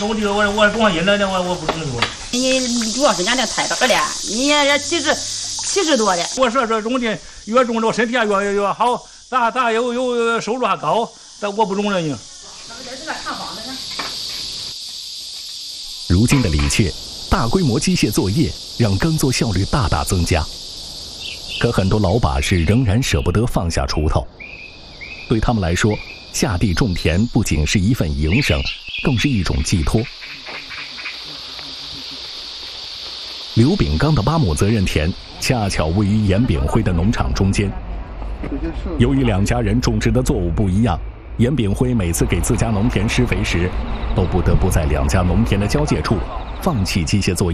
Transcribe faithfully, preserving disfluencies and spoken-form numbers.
种地我我种阴了的我我不种就。 你主要是俺这太大了，你也七十七十多了。 我说这种地越种着身体越越越好，咱咱有有收入还高，但我不种了呢。 如今的李确，大规模机械作业让耕作效率大大增加，可很多老把式仍然舍不得放下锄头。对他们来说，下地种田不仅是一份营生，更是一种寄托。刘炳刚的八亩责任田恰巧位于严炳辉的农场中间。由于两家人种植的作物不一样，严炳辉每次给自家农田施肥时，都不得不在两家农田的交界处放弃机械作业，